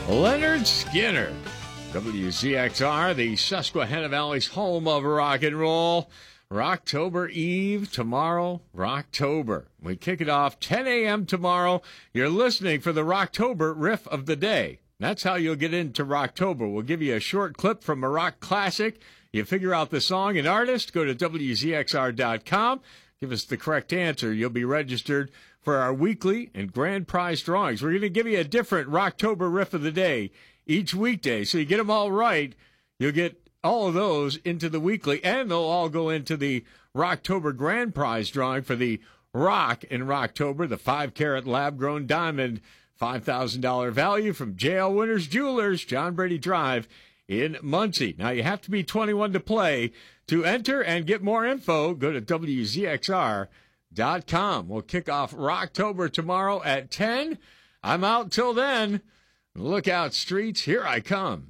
Leonard Skinner. WZXR, the Susquehanna Valley's home of rock and roll. Rocktober Eve tomorrow, Rocktober. We kick it off 10 a.m. tomorrow. You're listening for the Rocktober riff of the day. That's how you'll get into Rocktober. We'll give you a short clip from a rock classic. You figure out the song and artist, go to WZXR.com. Give us the correct answer. You'll be registered for our weekly and grand prize drawings. We're going to give you a different Rocktober riff of the day each weekday. So you get them all right, you'll get all of those into the weekly, and they'll all go into the Rocktober grand prize drawing for the Rock in Rocktober, the 5-carat lab-grown diamond, $5,000 value from JL Winners Jewelers, John Brady Drive in Muncie. Now, you have to be 21 to play. To enter and get more info, go to WZXR.com. We'll kick off Rocktober tomorrow at 10. I'm out till then. Look out, streets. Here I come.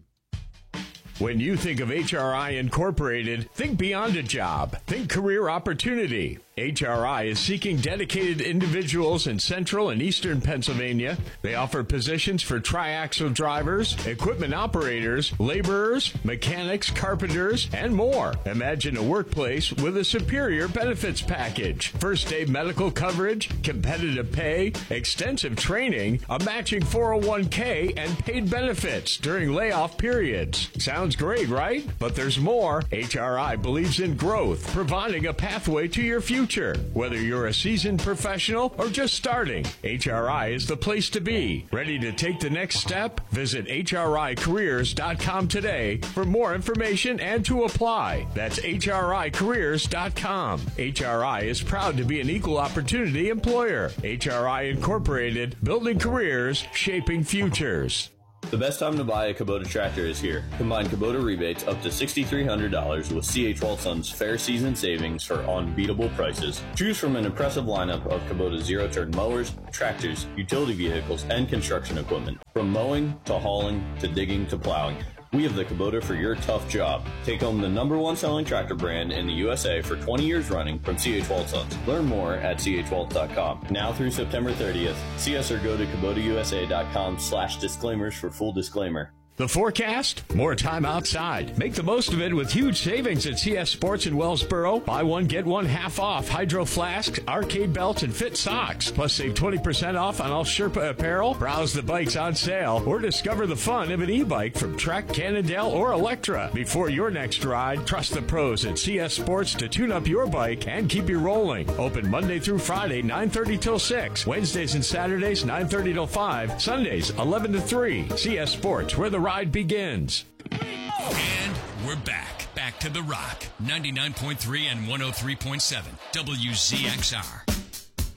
When you think of HRI Incorporated, think beyond a job. Think career opportunity. HRI is seeking dedicated individuals in central and eastern Pennsylvania. They offer positions for triaxle drivers, equipment operators, laborers, mechanics, carpenters, and more. Imagine a workplace with a superior benefits package. First day medical coverage, competitive pay, extensive training, a matching 401k, and paid benefits during layoff periods. Sounds great, right? But there's more. HRI believes in growth, providing a pathway to your future. Whether you're a seasoned professional or just starting, HRI is the place to be. Ready to take the next step? Visit HRIcareers.com today for more information and to apply. That's HRIcareers.com. HRI is proud to be an equal opportunity employer. HRI Incorporated, building careers, shaping futures. The best time to buy a Kubota tractor is here. Combine Kubota rebates up to $6,300 with C.H. Walton's Fair Season Savings for unbeatable prices. Choose from an impressive lineup of Kubota zero-turn mowers, tractors, utility vehicles, and construction equipment. From mowing to hauling to digging to plowing, we have the Kubota for your tough job. Take home the #1 selling tractor brand in the USA for 20 years running from C.H. Waltons. Learn more at chwalt.com. Now through September 30th, see us or go to KubotaUSA.com/disclaimers for full disclaimer. The forecast? More time outside. Make the most of it with huge savings at CS Sports in Wellsboro. Buy one, get one half off. Hydro flasks, arcade belts, and fit socks. Plus save 20% off on all Sherpa apparel. Browse the bikes on sale or discover the fun of an e-bike from Trek, Cannondale, or Electra. Before your next ride, trust the pros at CS Sports to tune up your bike and keep you rolling. Open Monday through Friday, 9:30 till 6. Wednesdays and Saturdays, 9:30 till 5. Sundays, 11 to 3. CS Sports, where the ride begins. And we're back to The Rock, 99.3 and 103.7 WZXR.